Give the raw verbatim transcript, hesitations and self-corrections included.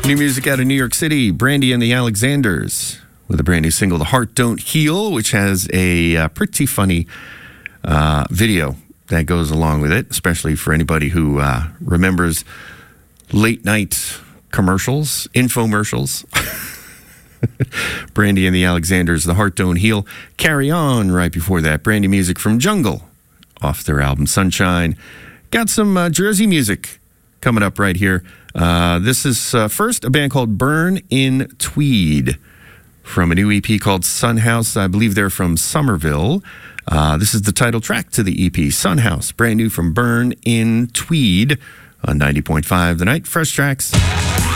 New music out of New York City, Brandy and the Alexanders, with a brand new single, The Heart Don't Heal, which has a uh, pretty funny uh, video that goes along with it, especially for anybody who uh, remembers late night commercials, infomercials. Brandy and the Alexanders, The Heart Don't Heal. Carry On right before that. Brandy music from Jungle off their album Sunshine. Got some uh, Jersey music coming up right here. Uh, this is uh, first a band called Burn in Tweed from a new E P called Sunhouse. I believe they're from Somerville. Uh, this is the title track to the E P, Sunhouse, brand new from Burn in Tweed on ninety point five The Night. Fresh Tracks.